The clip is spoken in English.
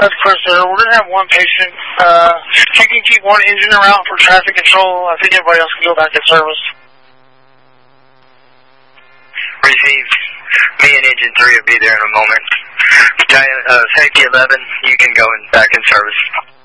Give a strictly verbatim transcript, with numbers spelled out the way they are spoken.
That's clear, sir. We're going to have one patient. Uh, you can keep one engine around for traffic control. I think everybody else can go back to service. Received. Me and Engine three will be there in a moment. Uh, safety eleven, you can go in, back in service.